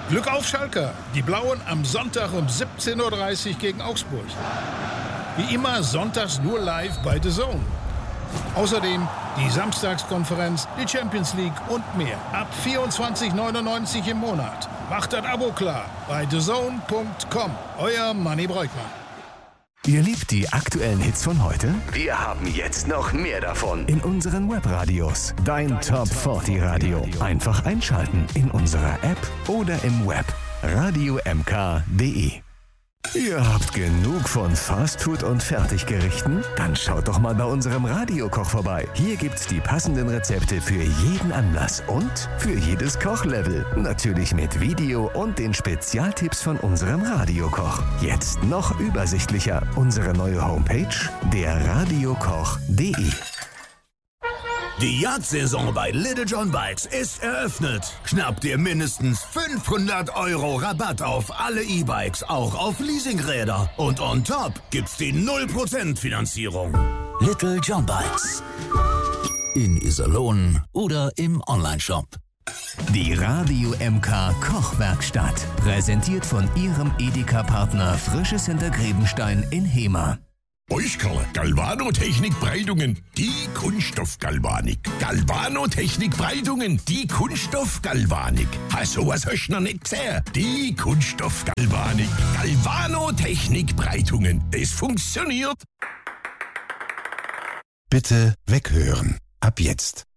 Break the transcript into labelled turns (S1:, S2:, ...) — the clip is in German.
S1: Glück auf Schalker, die Blauen am Sonntag um 17:30 Uhr gegen Augsburg. Wie immer sonntags nur live bei The Zone. Außerdem die Samstagskonferenz, die Champions League und mehr. Ab 24,99 € im Monat. Macht das Abo klar bei thezone.com. Euer Manni Breukmann.
S2: Ihr liebt die aktuellen Hits von heute? Wir haben jetzt noch mehr davon in unseren Webradios. Dein Top 40 Radio. Einfach einschalten in unserer App oder im Web. radiomk.de. Ihr habt genug von Fastfood und Fertiggerichten? Dann schaut doch mal bei unserem Radiokoch vorbei. Hier gibt's die passenden Rezepte für jeden Anlass und für jedes Kochlevel. Natürlich mit Video und den Spezialtipps von unserem Radiokoch. Jetzt noch übersichtlicher. Unsere neue Homepage, derradiokoch.de.
S3: Die Jagdsaison bei Little John Bikes ist eröffnet. Schnapp dir mindestens 500 € Rabatt auf alle E-Bikes, auch auf Leasingräder. Und on top gibt's die 0% Finanzierung. Little John Bikes. In Iserlohn oder im Onlineshop.
S2: Die Radio MK Kochwerkstatt. Präsentiert von Ihrem Edeka-Partner Frisches Hintergrebenstein in Hemer.
S4: Euskala Galvanotechnik Breitungen, die Kunststoffgalvanik. Galvanotechnik Breitungen, die Kunststoffgalvanik. Sowas hast du noch nicht gesehen. Die Kunststoffgalvanik. Galvanotechnik Breitungen. Das funktioniert.
S5: Bitte weghören. Ab jetzt.